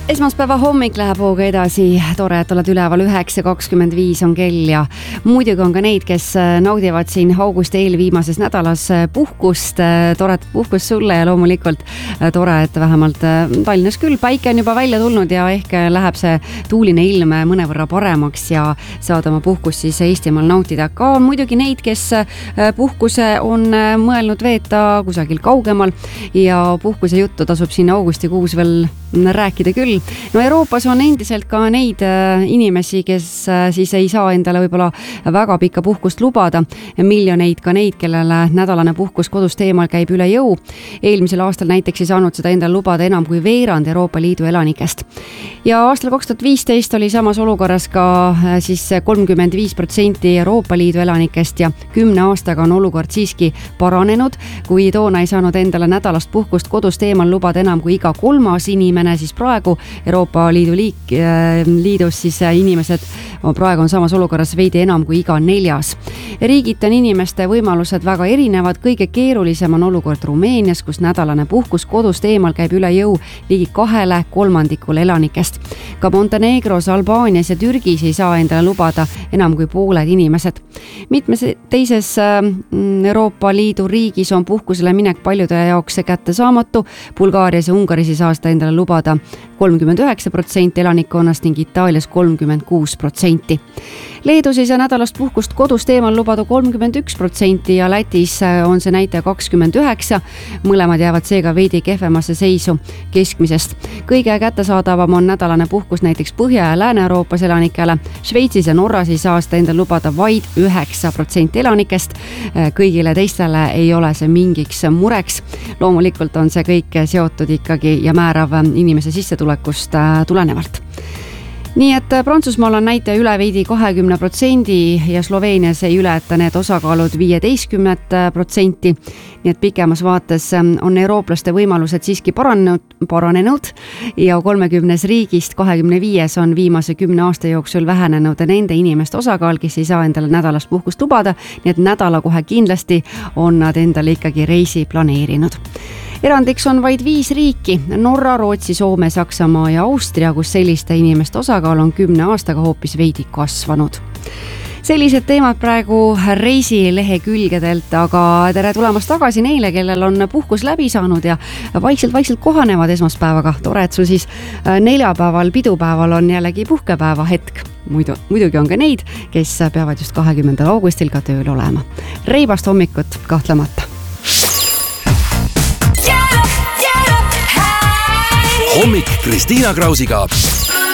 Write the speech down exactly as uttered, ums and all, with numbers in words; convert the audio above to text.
Esmaspäeva hommik läheb hooga edasi, tore, et oled üleval, üheksa kakskümmend viis on kell ja muidugi on ka neid, kes naudivad siin augusti eelviimases nädalas puhkust, toret puhkust sulle ja loomulikult tore, et vähemalt Tallinnas küll päike on juba välja tulnud ja ehk läheb see tuuline ilm mõnevõrra paremaks ja saad oma puhkust siis Eestimaal nautida. Ka on muidugi neid, kes puhkuse on mõelnud veeta kusagil kaugemal ja puhkuse juttu tasub siin augustikuus veel rääkida küll. No Euroopas on endiselt ka neid inimesi, kes siis ei saa endale võib-olla väga pikka puhkust lubada. Miljoneid ka neid, kellele nädalane puhkus kodust eemal käib üle jõu. Eelmisel aastal näiteks ei saanud seda endale lubada enam kui veerand Euroopa Liidu elanikest. Ja aastal kaks tuhat viisteist oli samas olukorras ka siis kolmkümmend viis protsenti Euroopa Liidu elanikest ja kümne aastaga on olukord siiski paranenud. Kui toona ei saanud endale nädalast puhkust kodust eemal lubada enam kui iga kolmas inimene, siis praegu Euroopa Liidu liik, liidus siis inimesed praegu on samas olukorras veidi enam kui iga neljas. Riigiti on inimeste võimalused väga erinevad. Kõige keerulisem on olukord Rumeenias, kus nädalane puhkus kodust eemal käib üle jõu ligi kahele kolmandikule elanikest. Ka Montenegros, Albaanias ja Türgis ei saa endale lubada enam kui pooled inimesed. Mitmes teises Euroopa Liidu riigis on puhkusele minek paljude jaoks kätte saamatu. Bulgaarias ja Ungaris ei saa seda endale lubada kolmkümmend üheksa protsenti elanikkonnast ning Itaalias kolmkümmend kuus protsenti. Leedus ei saa nädalast puhkust kodust eemal lubada kolmkümmend üks protsenti ja Lätis on see näitaja kakskümmend üheksa. Mõlemad jäävad seega veidi kehvemasse seisu keskmisest. Kõige kättesaadavam on nädalane puhkus näiteks Põhja- ja Lääne-Euroopas elanikele. Šveitsis ja Norras ei saa seda endale lubada vaid üheksa protsenti elanikest. Kõigile teistele ei ole see mingiks mureks. Loomulikult on see kõik seotud ikkagi ja määrav inimese sissetulekust tulenevalt. Nii et Prantsusmaal on näitaja üle veidi kahekümne protsendi ja Sloveenias ei ületa need osakaalud viieteistkümmet protsenti. Nii et pikemas vaates on eurooplaste võimalused siiski paranenud, paranenud ja kolmekümnes riigist kahekümne viies on viimase kümne aasta jooksul vähenenud nende inimeste osakaal, kes ei saa endale nädalast puhkust lubada. Nii et nädala kohe kindlasti on nad endale ikkagi reisi planeerinud. Erandiks on vaid viis riiki, Norra, Rootsi, Soome, Saksamaa ja Austria, kus selliste inimeste osakaal on kümne aastaga hoopis veidi kasvanud. Sellised teemad praegu reisilehe külgedelt, aga tere tulemast tagasi neile, kellel on puhkus läbi saanud ja vaikselt-vaikselt kohanevad esmaspäevaga. Tore, et sul siis neljapäeval, pidupäeval on jällegi puhkepäeva hetk. Muidu, muidugi on ka neid, kes peavad just kahekümnendal augustil ka tööl olema. Reibast hommikut kahtlemata. Hommik Kristiina Krausiga.